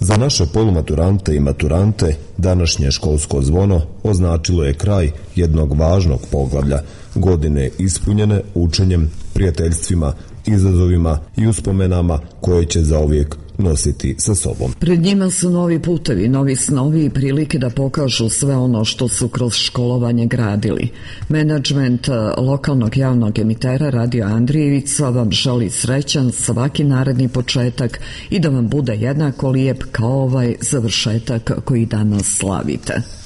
Za naše polumaturante i maturante današnje školsko zvono označilo je kraj jednog važnog poglavlja, godine ispunjene učenjem, prijateljstvima, izazovima i uspomenama koje će zauvijek nositi sa sobom. Pred njima su novi putevi, novi snovi i prilike da pokažu sve ono što su kroz školovanje gradili. Menadžment lokalnog javnog emitera Radio Andrijevica vam želi srećan svaki naredni početak i da vam bude jednako lijep kao ovaj završetak koji danas slavite.